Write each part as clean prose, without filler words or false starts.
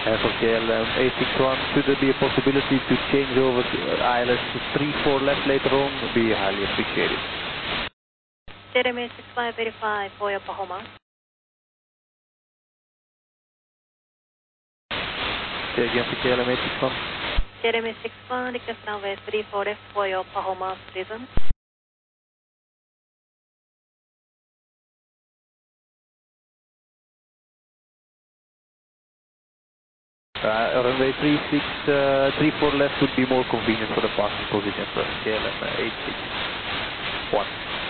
For KLM 861, should there be a possibility to change over to ILS 34 left later on, would be highly appreciated. KLM 865, verify for your performance. Say again for KLM 861. KLM 861, request runway 34 left for your performance reason. Runway 34 left would be more convenient for the passing position for KLM 861.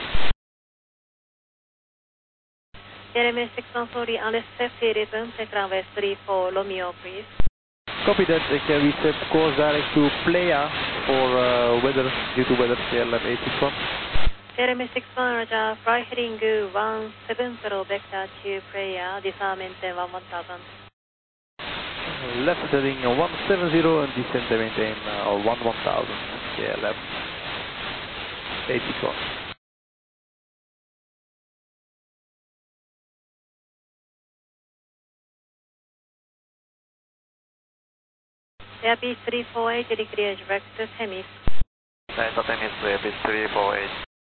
KLM 861, sorry, unless safety reason, take runway 34 Romeo, please. Copy that. We set course direct to Playa for weather, due to weather KLM 861. KLM 861, Roger, fly heading 170 vector to Playa, descend maintain 1000. Left heading 170 and descend and maintain 1000 KLM 861. Airbus 348, decrease direct to Temis. Delta Temis, Airbus 348.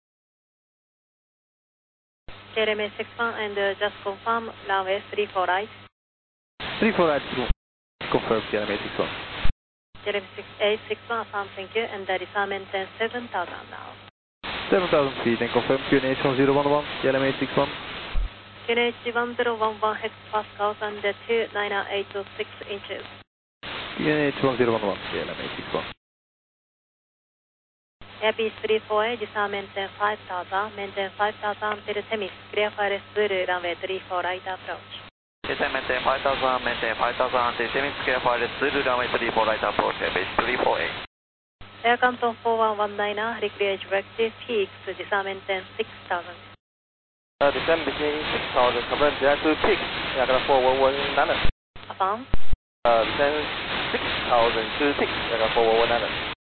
KLM 861, and just confirm runway 34 right. 34 right through. Confirm KLM 861. KLM 861, affirm, thank you, and descend maintain 7000 now. 7000 feet and confirm QNH 1011, KLM 861. QNH 1011 hectopascals and 29806 inches. QNH 1011, KLM 861. Airbus 348, descend maintain 5000 till Temis, clear for Zulu, runway 34 right approach. Descend maintain 5000, maintain 5000 until Temis, clear for Zulu, runway 34 right approach, Airbus 348. Air Canton 4119, recreate directive peaks, descend maintain 6000. Descend between 6000, cover direct to peak, aircraft 4119. Affirm. Descend 6000 to peak, aircraft 4119.